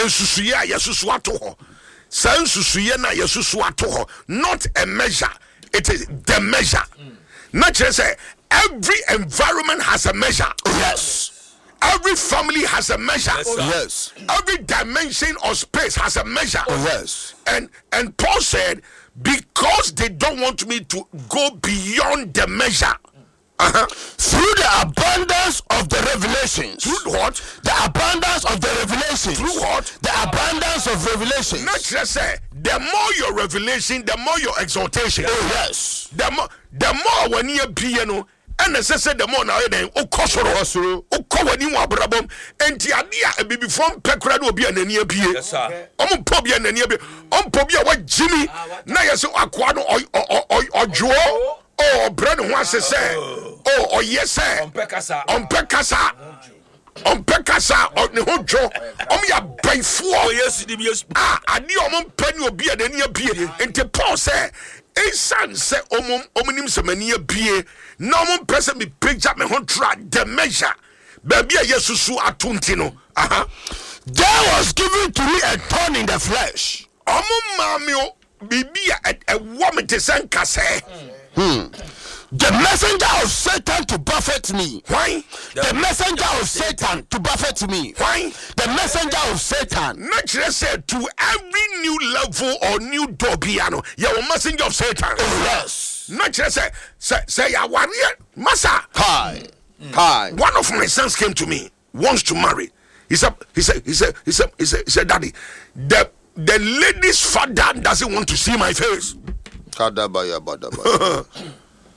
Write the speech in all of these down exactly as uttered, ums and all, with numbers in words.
ensusuye a yesusu ato ho sa ensusuye na yesusu ato ho not a measure, it is the measure. Not just say every environment has a measure. Yes. Every family has a measure. Yes. Every dimension of space has a measure. Yes. And and Paul said, because they don't want me to go beyond the measure. Uh-huh. Through the abundance of the revelations. Through what? The abundance of the revelations. Through what? The abundance of revelations. Not just say, the more your revelation, the more your exaltation. Oh yes. The more, the more when you be, you know, and as I said, the more now then, oh, Kosoro, oh, Kowani Wabrabom, and Tiadia, a baby from Pekra will be an near P. Yes, sir. I'm Pobia and near P. I'm Pobia, what Jimmy, Nayaso Aquano or Joe, or Brennan wants to say, oh, or yes, sir, on Pekasa, on Pekasa. On Pekasa or the whole job, on your by four years. Ah, I knew on penny will be at any appear. And the Paul said, a son said, Omum Ominim Semania P. No one person be picked up and hot track the measure. Baby, Yesusu Atuntino. Aha. There was given to me a thorn in the flesh. Omum Mamio, Bibi, a woman to send Casse. Hmm. The messenger of Satan to buffet me. Why? The messenger of Satan to buffet me. Why? The messenger of Satan. Not just said to every new level or new door piano. You're a messenger of Satan. Oh, yes. Not just say, say, say, I warrior, Massa. Hi. Hi. One of my sons came to me, wants to marry. He said, he said, he said, he said, he said, he said, Daddy, the the lady's father doesn't want to see my face. Kadabaya badabaya.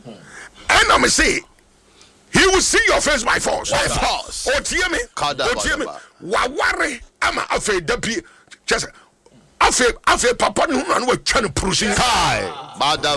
And I'm say, he will see your face by force. By force. Oh, hear me. Oh, hear me. Waware, I'm afraid the just afraid, afraid, Papa, no one will try to push it. Hi.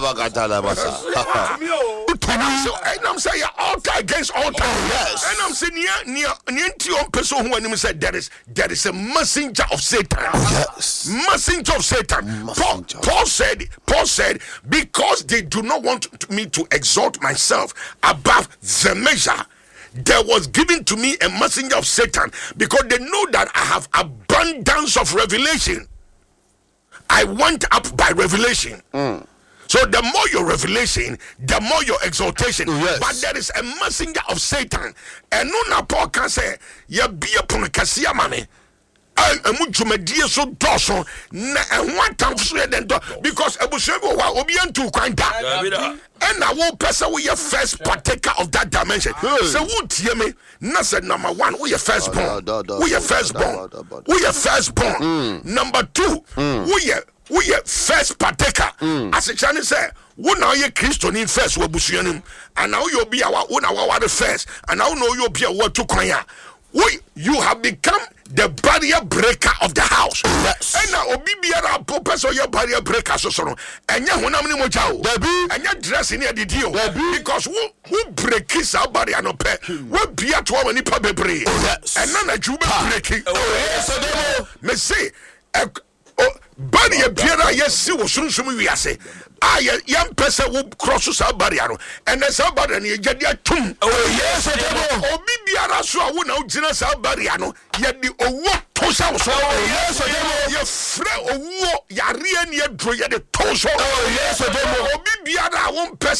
And I'm saying altar against altar. Oh, yes. And I'm saying near near near to person who and said there is there is a messenger of Satan. Oh, yes. Messenger of Satan. Paul, Paul said, Paul said, because they do not want me to exalt myself above the measure, there was given to me a messenger of Satan, because they know that I have abundance of revelation. I went up by revelation. Mm. So the more your revelation, the more your exaltation. Yes. But there is a messenger of Satan. And no na Paul can say, ya be a punakasia mame. And muchumedia so doso na and one time then because Ebusego wa obian to kwanta. And I will pass away your first partaker of that dimension. So would hear me? Not number one, we your firstborn. We your firstborn. We your firstborn. Number two, we your we your first partaker. As a Chinese say, we now ye Christian in first we busuanim. And now you'll be our one our the first. And now know you'll be a word to kwanya. We you have become the barrier breaker of the house. Yes. And now obi biara purpose of your barrier breaker so so no. And ya honam ni moja o. And ya dress in here the deal. Because who who break this barrier no pe. We bia to one nipa bebre. And na na ju be break. Oh yes. Me say barrier biara yesi wo sunsun wi ase. Ah, young person will cross sa barrier, and there's somebody in your tomb. Oh, yes, oh, Bibiara, so I won't know Gina sa barrier, yet the owo tosa. Oh, yes, your friend, oh, Yarian, your draw the tosa. Oh, yes, oh, Bibiara, one person.